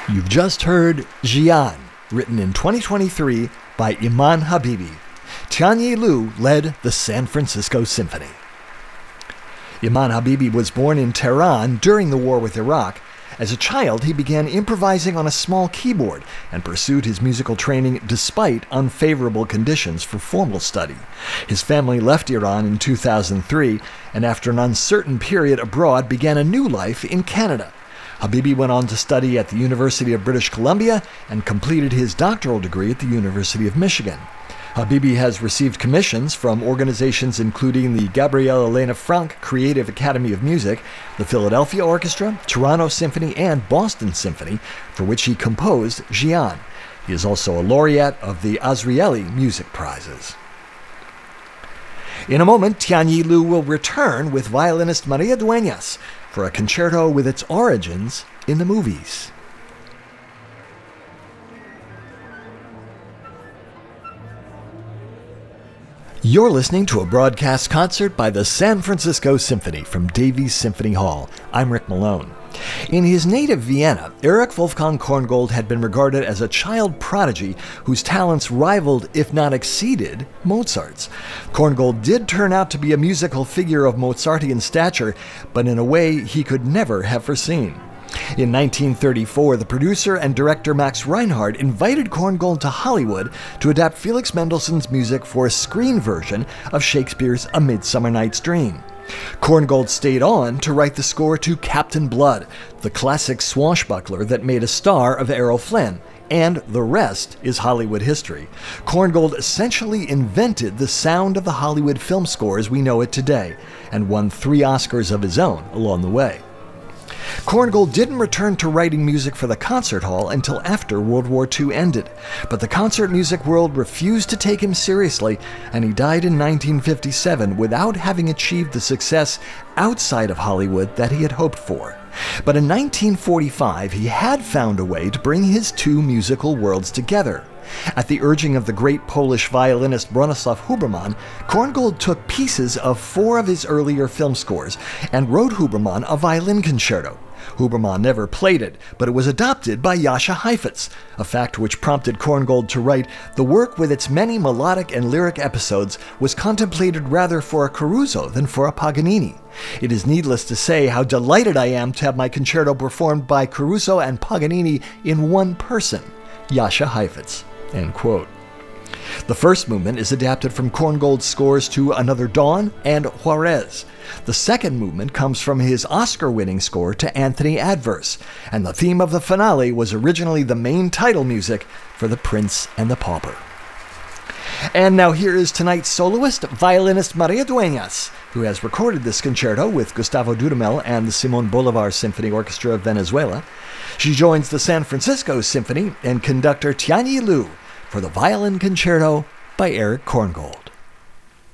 You've just heard Xi'an, written in 2023 by Iman Habibi. Tianyi Liu led the San Francisco Symphony. Iman Habibi was born in Tehran during the war with Iraq. As a child, he began improvising on a small keyboard and pursued his musical training despite unfavorable conditions for formal study. His family left Iran in 2003 and after an uncertain period abroad began a new life in Canada. Habibi went on to study at the University of British Columbia and completed his doctoral degree at the University of Michigan. Habibi has received commissions from organizations including the Gabrielle Elena Frank Creative Academy of Music, the Philadelphia Orchestra, Toronto Symphony, and Boston Symphony, for which he composed Xi'an. He is also a laureate of the Azrieli Music Prizes. In a moment, Tianyi Liu will return with violinist Maria Dueñas for a concerto with its origins in the movies. You're listening to a broadcast concert by the San Francisco Symphony from Davies Symphony Hall. I'm Rick Malone. In his native Vienna, Erich Wolfgang Korngold had been regarded as a child prodigy whose talents rivaled, if not exceeded, Mozart's. Korngold did turn out to be a musical figure of Mozartian stature, but in a way he could never have foreseen. In 1934, the producer and director Max Reinhardt invited Korngold to Hollywood to adapt Felix Mendelssohn's music for a screen version of Shakespeare's A Midsummer Night's Dream. Korngold stayed on to write the score to Captain Blood, the classic swashbuckler that made a star of Errol Flynn, and the rest is Hollywood history. Korngold essentially invented the sound of the Hollywood film score as we know it today, and won 3 Oscars of his own along the way. Korngold didn't return to writing music for the concert hall until after World War II ended, but the concert music world refused to take him seriously, and he died in 1957 without having achieved the success outside of Hollywood that he had hoped for. But in 1945, he had found a way to bring his two musical worlds together. At the urging of the great Polish violinist Bronisław Huberman, Korngold took pieces of 4 of his earlier film scores and wrote Huberman a violin concerto. Huberman never played it, but it was adopted by Jascha Heifetz, a fact which prompted Korngold to write, "The work with its many melodic and lyric episodes was contemplated rather for a Caruso than for a Paganini. It is needless to say how delighted I am to have my concerto performed by Caruso and Paganini in one person, Jascha Heifetz." End quote. The first movement is adapted from Korngold's scores to Another Dawn and Juarez. The second movement comes from his Oscar-winning score to Anthony Adverse, and the theme of the finale was originally the main title music for The Prince and the Pauper. And now here is tonight's soloist, violinist Maria Dueñas, who has recorded this concerto with Gustavo Dudamel and the Simón Bolívar Symphony Orchestra of Venezuela. She joins the San Francisco Symphony and conductor Tianyi Liu for the violin concerto by Erich Korngold.